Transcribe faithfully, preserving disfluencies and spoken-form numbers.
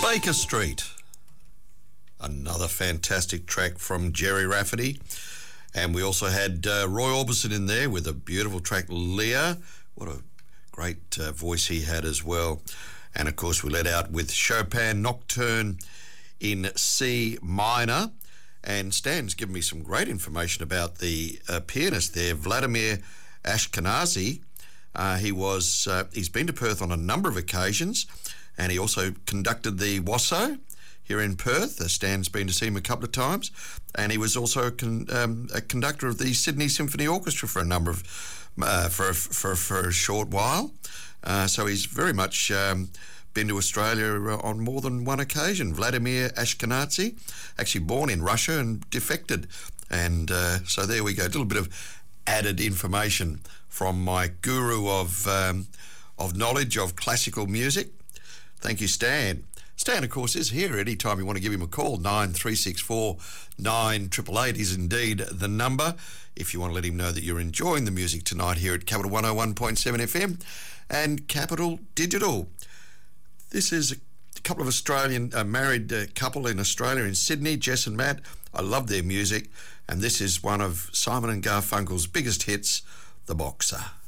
Baker Street. Another fantastic track from Gerry Rafferty. And we also had uh, Roy Orbison in there with a beautiful track, Leah. What a great uh, voice he had as well. And of course we let out with Chopin Nocturne in C minor. And Stan's given me some great information about the uh, pianist there, Vladimir Ashkenazy. Uh, he was, uh, he's been to Perth on a number of occasions, and he also conducted the WASO here in Perth. Uh, Stan's been to see him a couple of times, and he was also a, con- um, a conductor of the Sydney Symphony Orchestra for a number of, uh, for, for, for a short while. Uh, so he's very much um, been to Australia on more than one occasion. Vladimir Ashkenazy, actually born in Russia and defected. And uh, so there we go, a little bit of added information from my guru of um, of knowledge of classical music. Thank you, Stan. Stan, of course, is here any time you want to give him a call. nine three six four nine eight eight eight is indeed the number if you want to let him know that you're enjoying the music tonight here at Capital one oh one point seven F M and Capital Digital. This is a couple of Australian, uh, married uh, couple in Australia, in Sydney, Jess and Matt. I love their music, and this is one of Simon and Garfunkel's biggest hits, The Boxer.